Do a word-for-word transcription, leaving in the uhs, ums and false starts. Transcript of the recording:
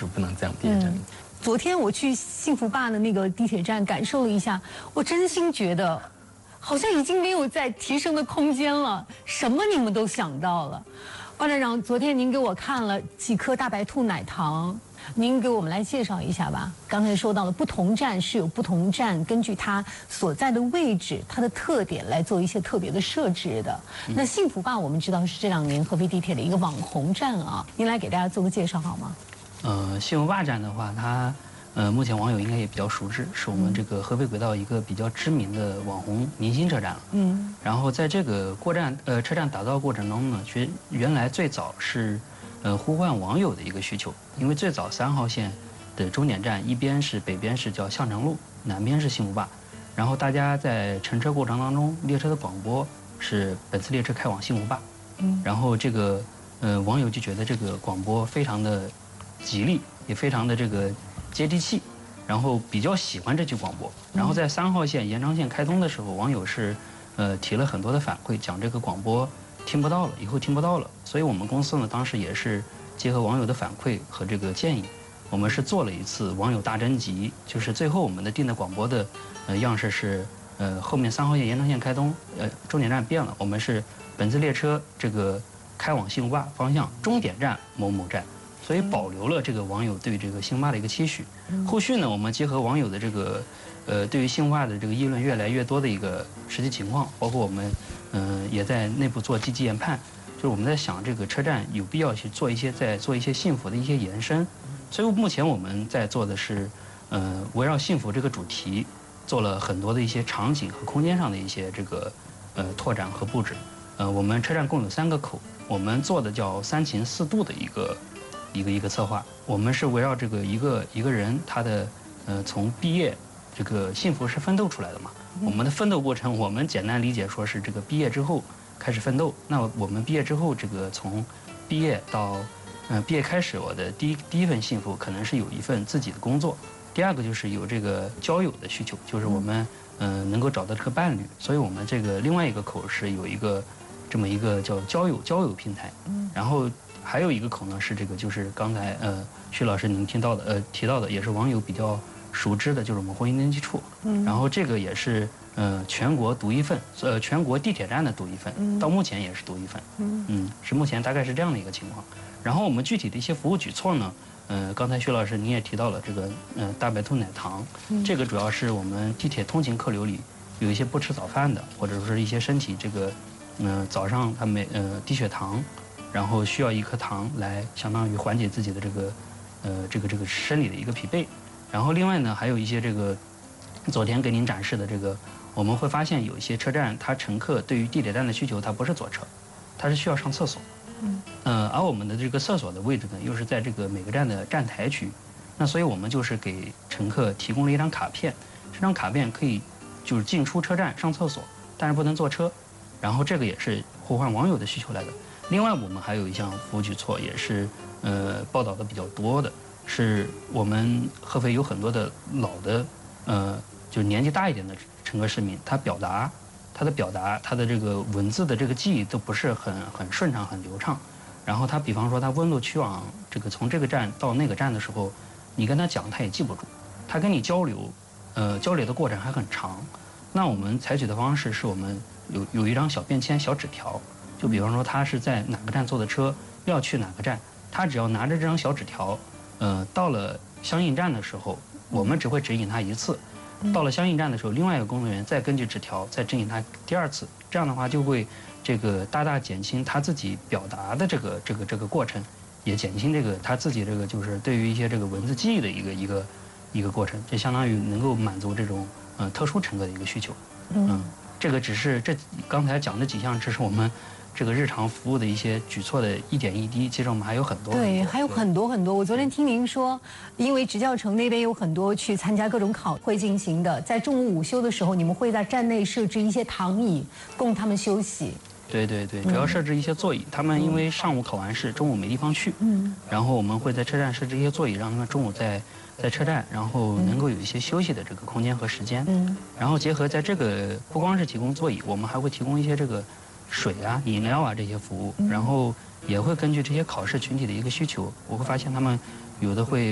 就是不能这样地铁站。嗯、 昨天我去幸福坝的那个地铁站感受了一下，我真心觉得，好像已经没有再提升的空间了，什么你们都想到了。巴站长，昨天您给我看了几颗大白兔奶糖，您给我们来介绍一下吧。刚才说到了不同站是有不同站根据它所在的位置、它的特点来做一些特别的设置的。嗯、那幸福坝我们知道是这两年合肥地铁的一个网红站啊，您来给大家做个介绍好吗？ 呃，幸福坝站的话，它呃目前网友应该也比较熟知，是我们这个合肥轨道一个比较知名的网红明星车站了。嗯。然后在这个过站呃车站打造过程中呢，其实原来最早是呃呼唤网友的一个需求，因为最早三号线的终点站一边是北边是叫项城路，南边是幸福坝，然后大家在乘车过程当中，列车的广播是本次列车开往幸福坝。嗯。然后这个呃网友就觉得这个广播非常的吉利，也非常的这个接地气，然后比较喜欢这句广播。然后在三号线延长线开通的时候，网友是呃提了很多的反馈，讲这个广播听不到了，以后听不到了。所以我们公司呢当时也是结合网友的反馈和这个建议，我们是做了一次网友大征集，就是最后我们的定的广播的呃样式是呃后面三号线延长线开通，呃终点站变了，我们是本次列车这个开往幸福坝方向终点站某某站。所以保留了这个网友对这个幸福坝的一个期许。后续呢，我们结合网友的这个，呃，对于幸福坝的这个议论越来越多的一个实际情况，包括我们，嗯、呃，也在内部做积极研判，就是我们在想这个车站有必要去做一些在做一些幸福的一些延伸。所以目前我们在做的是，呃，围绕幸福这个主题，做了很多的一些场景和空间上的一些这个，呃，拓展和布置。呃，我们车站共有三个口，我们做的叫三情四度的一个。一个一个策划，我们是围绕这个一个一个人他的呃从毕业，这个幸福是奋斗出来的嘛。我们的奋斗过程，我们简单理解说是这个毕业之后开始奋斗。那我们毕业之后，这个从毕业到呃毕业开始，我的第一第一份幸福可能是有一份自己的工作。第二个就是有这个交友的需求，就是我们呃能够找到这个伴侣。所以我们这个另外一个口是有一个这么一个叫交友交友平台，然后。还有一个口呢是这个，就是刚才呃徐老师您听到的呃提到的，也是网友比较熟知的，就是我们婚姻登记处。嗯。然后这个也是呃全国独一份，呃全国地铁站的独一份，到目前也是独一份。嗯。嗯，是目前大概是这样的一个情况。然后我们具体的一些服务举措呢，呃刚才徐老师您也提到了这个呃大白兔奶糖，嗯、这个主要是我们地铁通勤客流里有一些不吃早饭的，或者说是一些身体这个嗯、呃、早上他没呃低血糖。然后需要一颗糖来相当于缓解自己的这个，呃，这个这个生理的一个疲惫。然后另外呢，还有一些这个，昨天给您展示的这个，我们会发现有一些车站，它乘客对于地铁站的需求，它不是坐车，它是需要上厕所。嗯。呃，而我们的这个厕所的位置呢，又是在这个每个站的站台区，那所以我们就是给乘客提供了一张卡片，这张卡片可以就是进出车站上厕所，但是不能坐车。然后这个也是呼唤网友的需求来的。另外，我们还有一项服务举措，也是呃报道的比较多的，是我们合肥有很多的老的呃，就年纪大一点的乘客市民，他表达他的表达，他的这个文字的这个记忆都不是很很顺畅、很流畅。然后他比方说他温路去往这个从这个站到那个站的时候，你跟他讲他也记不住，他跟你交流，呃交流的过程还很长。那我们采取的方式是我们有有一张小便签、小纸条。就比方说他是在哪个站坐的车，要去哪个站，他只要拿着这张小纸条，呃，到了相应站的时候，我们只会指引他一次，到了相应站的时候，另外一个工作人员再根据纸条再指引他第二次，这样的话就会这个大大减轻他自己表达的这个这个这个过程，也减轻这个他自己这个就是对于一些这个文字记忆的一个一个一个过程，就相当于能够满足这种呃特殊乘客的一个需求。嗯，这个只是这刚才讲的几项，只是我们。这个日常服务的一些举措的一点一滴，其实我们还有很多。 对，还有很多很多。我昨天听您说，因为职教城那边有很多去参加各种考会进行的，在中午午休的时候，你们会在站内设置一些躺椅，供他们休息。 对对对，主要设置一些座椅，他们因为上午考完试，中午没地方去，嗯，然后我们会在车站设置一些座椅，让他们中午在在车站，然后能够有一些休息的这个空间和时间。嗯，然后结合在这个不光是提供座椅，我们还会提供一些这个。水啊、饮料啊这些服务，然后也会根据这些考试群体的一个需求，我会发现他们有的会。